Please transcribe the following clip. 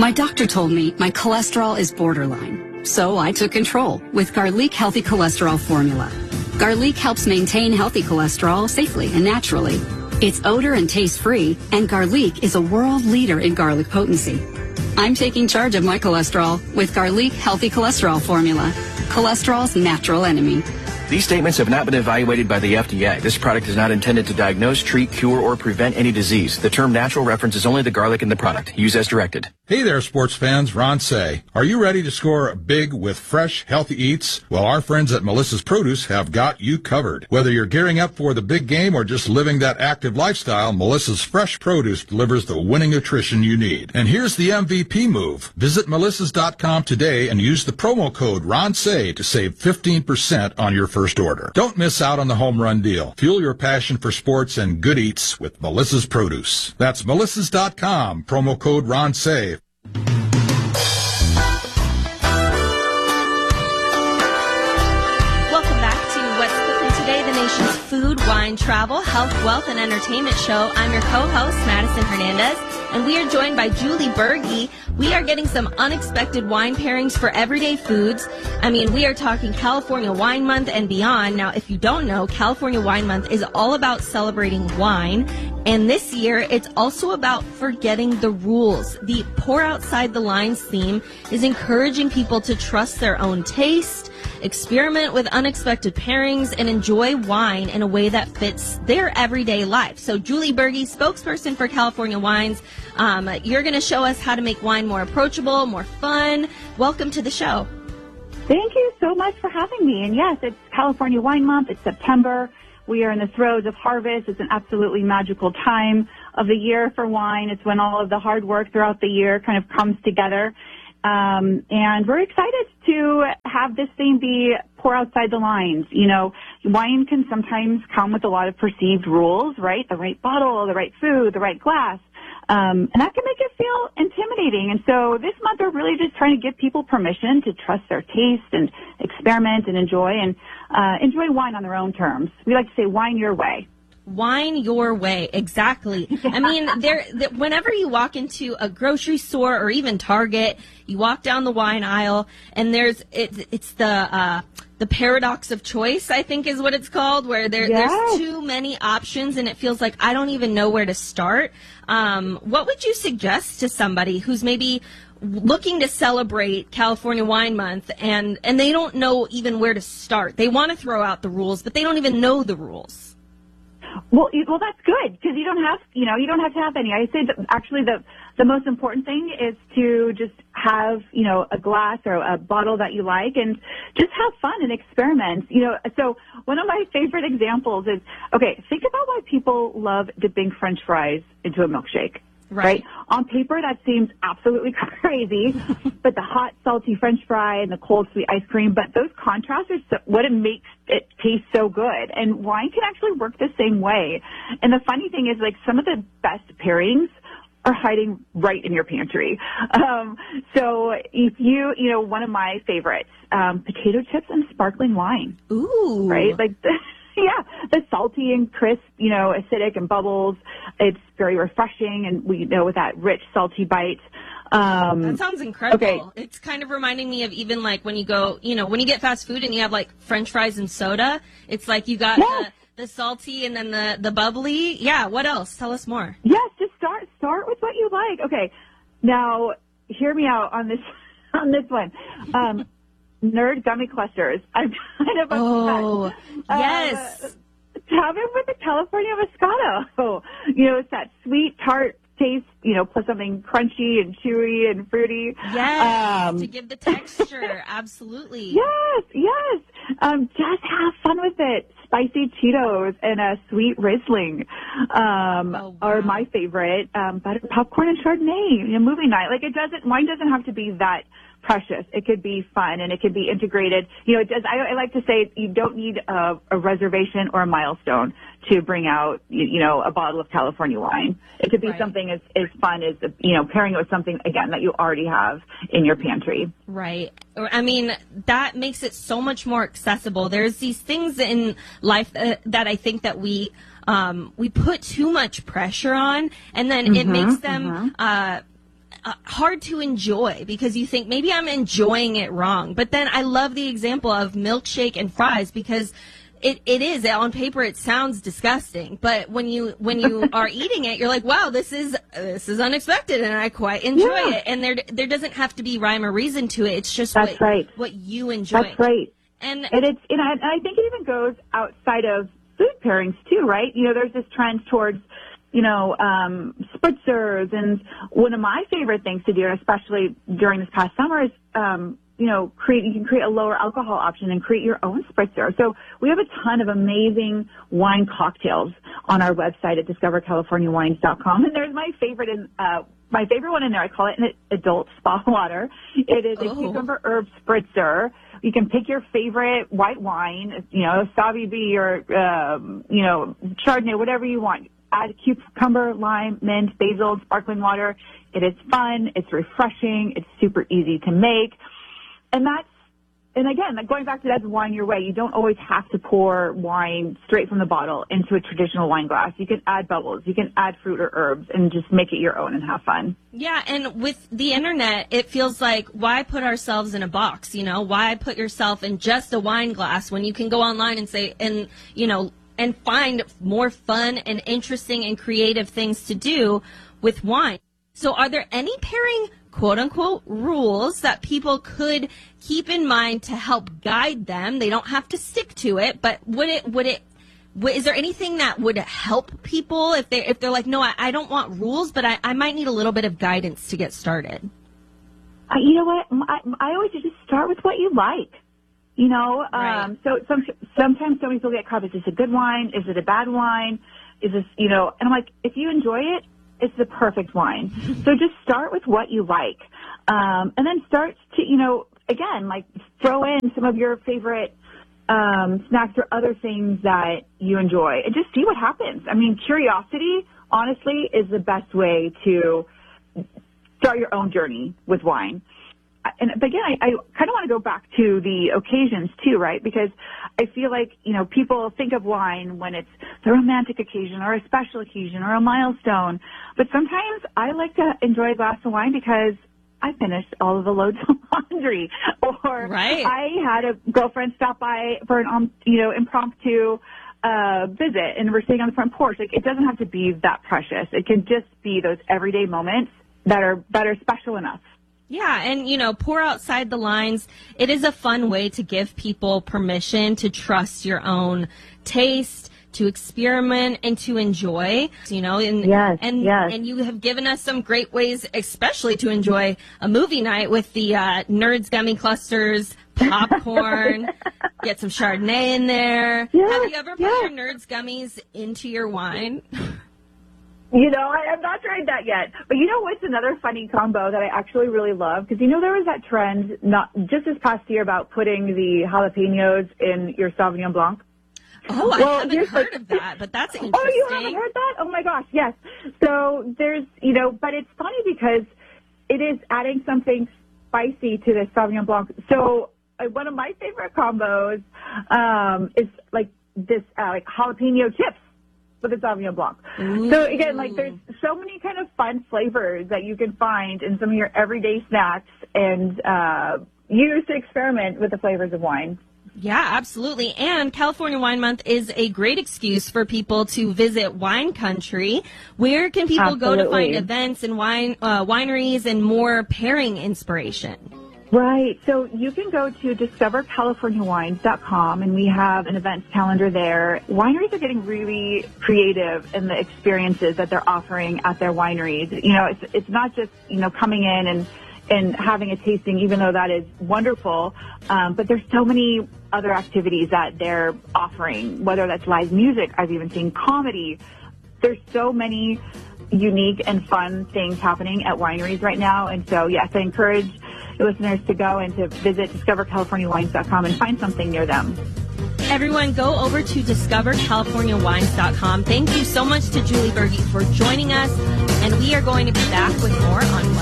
My doctor told me my cholesterol is borderline, so I took control with Garlic Healthy Cholesterol Formula. Garlic helps maintain healthy cholesterol safely and naturally. It's odor and taste-free, and Garlic is a world leader in garlic potency. I'm taking charge of my cholesterol with Garlic Healthy Cholesterol Formula, cholesterol's natural enemy. These statements have not been evaluated by the FDA. This product is not intended to diagnose, treat, cure, or prevent any disease. The term natural references only the garlic in the product. Use as directed. Hey there, sports fans. Ron Say. Are you ready to score big with fresh, healthy eats? Well, our friends at Melissa's Produce have got you covered. Whether you're gearing up for the big game or just living that active lifestyle, Melissa's Fresh Produce delivers the winning nutrition you need. And here's the MVP move. Visit melissas.com today and use the promo code RONSAY to save 15% on your first order. Don't miss out on the home run deal. Fuel your passion for sports and good eats with Melissa's Produce. That's melissas.com, promo code RONSAY. Welcome back to What's Cooking Today, the nation's food, wine, travel, health, wealth, and entertainment show. I'm your co-host, Madison Hernandez, and we are joined by Julie Berge. We are getting some unexpected wine pairings for everyday foods. I mean, we are talking California Wine Month and beyond. Now, if you don't know, California Wine Month is all about celebrating wine. And this year, it's also about forgetting the rules. The Pour Outside the Lines theme is encouraging people to trust their own taste, experiment with unexpected pairings, and enjoy wine in a way that fits their everyday life. So Julie Berge, spokesperson for California Wines, you're going to show us how to make wine more approachable, more fun. Welcome to the show. Thank you so much for having me. And yes, it's California Wine Month. It's September. We are in the throes of harvest. It's an absolutely magical time of the year for wine. It's when all of the hard work throughout the year kind of comes together. And we're excited to have this theme be pour outside the lines. You know, wine can sometimes come with a lot of perceived rules, right? The right bottle, the right food, the right glass. And that can make it feel intimidating. And so this month we're really just trying to give people permission to trust their taste and experiment and enjoy wine on their own terms. We like to say wine your way. Wine your way, exactly. I mean, whenever you walk into a grocery store or even Target, you walk down the wine aisle, and it's the paradox of choice, I think is what it's called, where there's too many options, and it feels like I don't even know where to start. What would you suggest to somebody who's maybe looking to celebrate California Wine Month and they don't know even where to start? They want to throw out the rules, but they don't even know the rules. Well, that's good, because you don't have to have any. I say that actually the most important thing is to just have, a glass or a bottle that you like and just have fun and experiment. So one of my favorite examples is, think about why people love dipping French fries into a milkshake. Right? On paper, that seems absolutely crazy, but the hot, salty French fry and the cold, sweet ice cream, but those contrasts are what it makes it taste so good. And wine can actually work the same way. And the funny thing is, like, some of the best pairings are hiding right in your pantry. So if one of my favorites, potato chips and sparkling wine. Ooh. Right? Like, the salty and crisp, acidic and bubbles. It's very refreshing, and with that rich, salty bite. That sounds incredible. Okay. It's kind of reminding me of even like when you go, when you get fast food and you have like French fries and soda, it's like you got the salty and then the bubbly. Yeah, what else? Tell us more. Yes, just start with what you like. Okay, now hear me out on this one. Nerd gummy clusters. I'm kind of upset. Yes. Have it with the California Moscato. It's that sweet, tart taste, plus something crunchy and chewy and fruity. Yes, to give the texture. Absolutely. Yes. Just have fun with it. Spicy Cheetos and a sweet Riesling are my favorite. Buttered popcorn and Chardonnay. Movie night. Like, wine doesn't have to be that precious. It could be fun, and it could be integrated. I like to say you don't need a reservation or a milestone to bring out, a bottle of California wine. It could be something as fun as, pairing it with something, again, that you already have in your pantry. Right. I mean, that makes it so much more accessible. There's these things in life that I think that we put too much pressure on, and then it makes them hard to enjoy because you think maybe I'm enjoying it wrong. But then I love the example of milkshake and fries because it is on paper it sounds disgusting, but when you are eating it, you're like, wow, this is unexpected, and I quite enjoy it. And there doesn't have to be rhyme or reason to it. It's just what you enjoy. That's right. And I think it even goes outside of food pairings too, right? There's this trend towards spritzers, and one of my favorite things to do, especially during this past summer, is you can create a lower alcohol option and create your own spritzer. So we have a ton of amazing wine cocktails on our website at discovercaliforniawines.com. And there's my favorite one in there. I call it an adult spa water. It is a cucumber herb spritzer. You can pick your favorite white wine, Savvy or, Chardonnay, whatever you want. Add cucumber, lime, mint, basil, sparkling water. It is fun. It's refreshing. It's super easy to make. And again, going back to that's wine your way. You don't always have to pour wine straight from the bottle into a traditional wine glass. You can add bubbles. You can add fruit or herbs and just make it your own and have fun. Yeah, and with the internet, it feels like, why put ourselves in a box? Why put yourself in just a wine glass when you can go online and say, and find more fun and interesting and creative things to do with wine. So are there any pairing quote-unquote rules that people could keep in mind to help guide them? They don't have to stick to it, but is there anything that would help people if they're like, no, I don't want rules, but I might need a little bit of guidance to get started? You know what? I always just start with what you like. Right. So sometimes so many people get caught. Is this a good wine? Is it a bad wine? Is this, and I'm like, if you enjoy it, it's the perfect wine. So just start with what you like. And then start to, again, like throw in some of your favorite snacks or other things that you enjoy and just see what happens. I mean, curiosity, honestly, is the best way to start your own journey with wine. But again, I kind of want to go back to the occasions too, right? Because I feel like, people think of wine when it's the romantic occasion or a special occasion or a milestone. But sometimes I like to enjoy a glass of wine because I finished all of the loads of laundry, or I had a girlfriend stop by for an, impromptu visit, and we're sitting on the front porch. Like, it doesn't have to be that precious. It can just be those everyday moments that are special enough. Yeah, and, pour outside the lines. It is a fun way to give people permission to trust your own taste, to experiment, and to enjoy, and you have given us some great ways, especially to enjoy a movie night with the Nerds gummy clusters, popcorn, get some Chardonnay in there. Yes, have you ever put your Nerds gummies into your wine? I have not tried that yet. But what's another funny combo that I actually really love? Because, there was that trend not just this past year about putting the jalapenos in your Sauvignon Blanc. Oh, I haven't heard of that, but that's interesting. Oh, you haven't heard that? Oh, my gosh, yes. So there's, but it's funny because it is adding something spicy to the Sauvignon Blanc. So one of my favorite combos is like this, like jalapeno chips with a Sauvignon Blanc. Ooh. So again, like there's so many kind of fun flavors that you can find in some of your everyday snacks and use to experiment with the flavors of wine. Yeah, absolutely. And California Wine Month is a great excuse for people to visit wine country. Where can people go to find events and wineries and more pairing inspiration? Right. So you can go to discovercaliforniawines.com, and we have an events calendar there. Wineries are getting really creative in the experiences that they're offering at their wineries. It's not just, coming in and having a tasting, even though that is wonderful. But there's so many other activities that they're offering, whether that's live music. I've even seen comedy. There's so many unique and fun things happening at wineries right now. And so, yes, I encourage listeners to go and to visit discovercaliforniawines.com and find something near them. Everyone, go over to discovercaliforniawines.com. Thank you so much to Julie Berge for joining us, and we are going to be back with more on